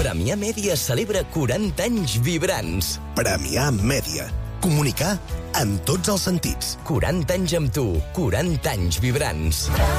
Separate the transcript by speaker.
Speaker 1: Premià Mèdia celebra 40 anys vibrants.
Speaker 2: Premià Mèdia. Comunicar en tots els sentits.
Speaker 1: 40 anys amb tu, 40 anys vibrants.